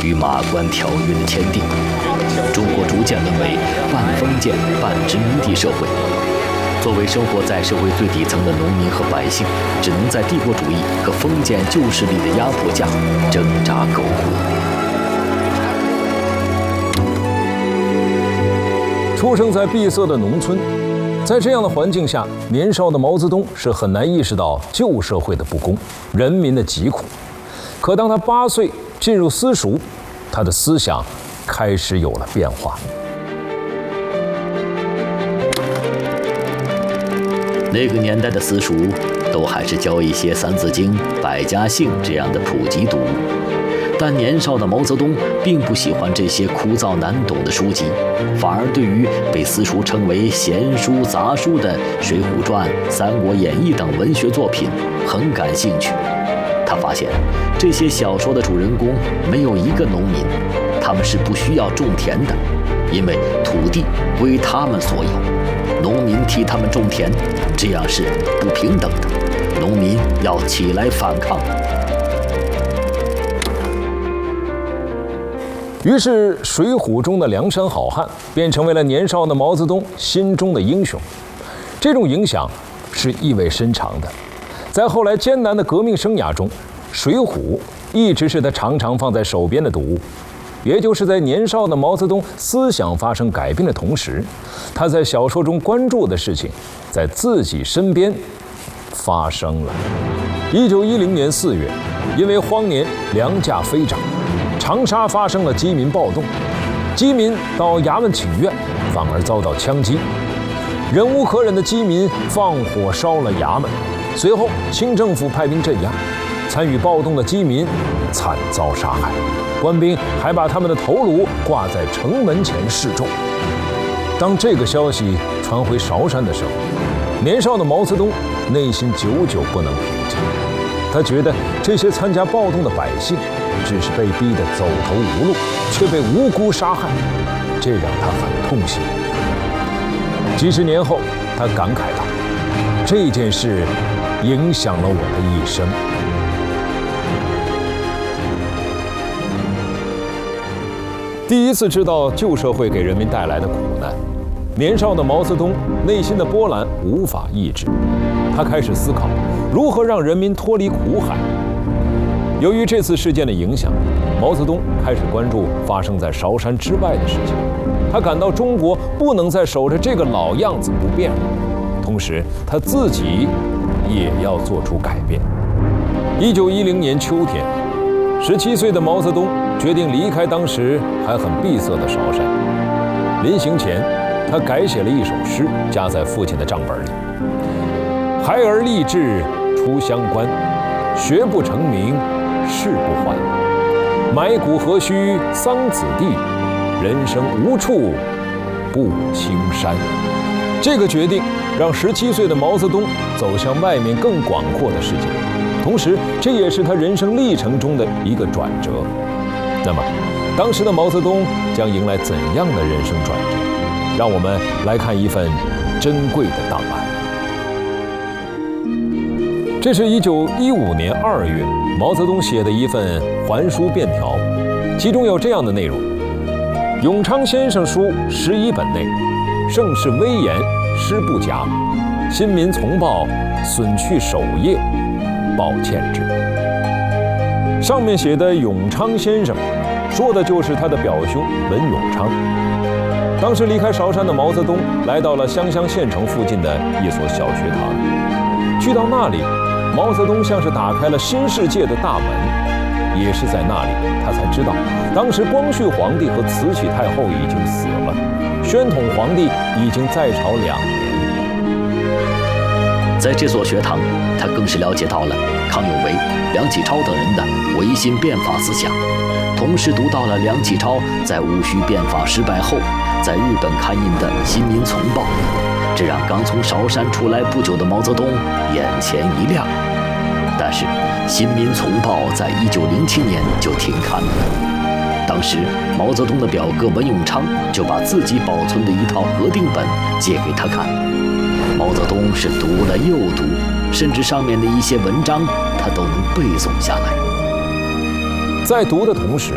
与马关条约的签订，中国逐渐沦为半封建半殖民地社会。作为生活在社会最底层的农民和百姓，只能在帝国主义和封建旧势力的压迫下挣扎苟活。 出生在闭塞的农村，在这样的环境下，年少的毛泽东是很难意识到旧社会的不公、人民的疾苦。可当他8岁进入私塾，他的思想开始有了变化。 那个年代的私塾都还是教一些《三字经》《百家姓》这样的普及读物，但年少的毛泽东并不喜欢这些枯燥难懂的书籍，反而对于被私塾称为闲书杂书的《水浒传》《三国演义》等文学作品很感兴趣。他发现这些小说的主人公没有一个农民，他们是不需要种田的，因为土地归他们所有，农民替他们种田，这样是不平等的，农民要起来反抗。 于是，《水浒》中的梁山好汉便成为了年少的毛泽东心中的英雄。这种影响是意味深长的。在后来艰难的革命生涯中，《水浒》一直是他常常放在手边的读物。也就是在年少的毛泽东思想发生改变的同时，他在小说中关注的事情，在自己身边发生了。1910年4月，因为荒年粮价飞涨，长沙发生了饥民暴动，饥民到衙门请愿，反而遭到枪击。忍无可忍的饥民放火烧了衙门，随后清政府派兵镇压，参与暴动的饥民惨遭杀害，官兵还把他们的头颅挂在城门前示众。当这个消息传回韶山的时候，年少的毛泽东内心久久不能平静。他觉得这些参加暴动的百姓只是被逼得走投无路，却被无辜杀害，这让他很痛心。几十年后，他感慨道：“这件事影响了我的一生。”第一次知道旧社会给人民带来的苦难，年少的毛泽东内心的波澜无法抑制，他开始思考如何让人民脱离苦海。由于这次事件的影响，毛泽东开始关注发生在韶山之外的事情。他感到中国不能再守着这个老样子不变了，同时他自己也要做出改变。1910年秋天，17岁的毛泽东决定离开当时还很闭塞的韶山。临行前，他改写了一首诗，夹在父亲的账本里：“孩儿立志出乡关，学不成名誓不还。埋骨何须桑梓地，人生无处不青山。”这个决定让17岁的毛泽东走向外面更广阔的世界，同时这也是他人生历程中的一个转折。那么，当时的毛泽东将迎来怎样的人生转折？让我们来看一份珍贵的档案。这是1915年2月，毛泽东写的一份还书便条，其中有这样的内容：永昌先生书11本内，盛世威严，诗不假，新民从报，损去首页，抱歉之。上面写的永昌先生，说的就是他的表兄文永昌。当时离开韶山的毛泽东来到了湘乡县城附近的一所小学堂，去到那里，毛泽东像是打开了新世界的大门。也是在那里，他才知道，当时光绪皇帝和慈禧太后已经死了，宣统皇帝已经在朝2年。 在这所学堂，他更是了解到了康有为、梁启超等人的维新变法思想，同时读到了梁启超在戊戌变法失败后在日本刊印的《新民丛报》，这让刚从韶山出来不久的毛泽东眼前一亮。但是，《新民丛报》在1907年就停刊了。当时，毛泽东的表哥文永昌就把自己保存的一套核定本借给他看。毛泽东是读了又读，甚至上面的一些文章他都能背诵下来。 在读的同时，